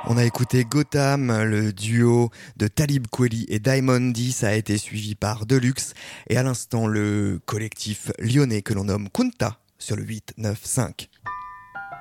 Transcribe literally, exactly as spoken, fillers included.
On a écouté Gotham, le duo de Talib Kweli et Diamond D, ça a été suivi par Deluxe, et à l'instant le collectif lyonnais que l'on nomme Kunta sur le huit neuf cinq.